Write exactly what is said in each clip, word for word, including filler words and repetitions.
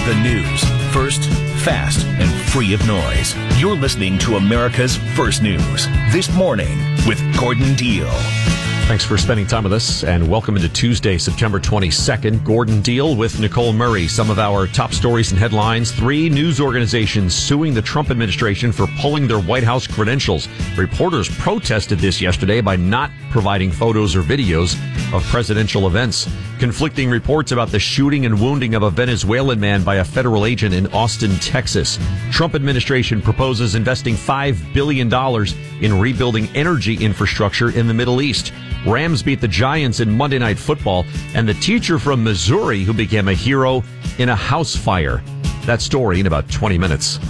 The news, first, fast, and free of noise. You're listening to America's First News. This Morning with Gordon Deal. Thanks for spending time with us, and welcome into Tuesday, September twenty-second. Gordon Deal with Nicole Murray. Some of our top stories and headlines. Three news organizations suing the Trump administration for pulling their White House credentials. Reporters protested this yesterday by not providing photos or videos of presidential events. Conflicting reports about the shooting and wounding of a Venezuelan man by a federal agent in Austin, Texas. Trump administration proposes investing five billion dollars in rebuilding energy infrastructure in the Middle East. Rams beat the Giants in Monday Night Football, and the teacher from Missouri who became a hero in a house fire. That story in about twenty minutes.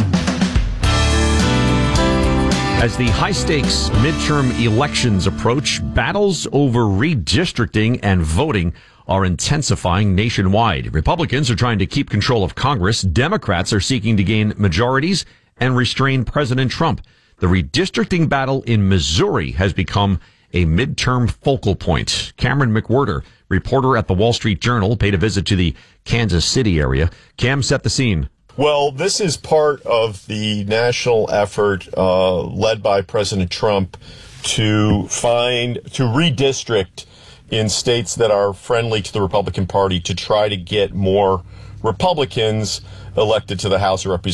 As the high-stakes midterm elections approach, battles over redistricting and voting are intensifying nationwide. Republicans are trying to keep control of Congress. Democrats are seeking to gain majorities and restrain President Trump. The redistricting battle in Missouri has become a midterm focal point. Cameron McWhirter, reporter at the Wall Street Journal, paid a visit to the Kansas City area. Cam, set the scene. Well, this is part of the national effort uh, led by President Trump to find, to redistrict in states that are friendly to the Republican Party to try to get more Republicans elected to the House of Representatives.